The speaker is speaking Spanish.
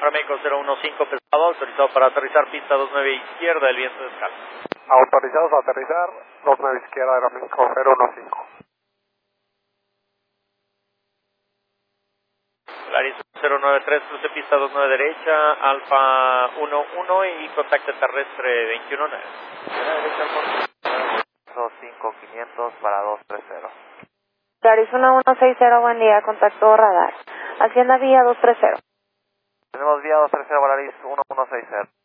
México 015 pesado, autorizado para aterrizar pista 29 izquierda, el viento de escala. Autorizados a aterrizar, 29 izquierda de México 015. Polaris 093, cruce pista 29 derecha, Alfa 11 y contacto terrestre 219. Derecha, 5500 para 230. Polaris 1160, buen día, contacto radar. Hacienda vía 230. Tenemos vía 230, Polaris 1160.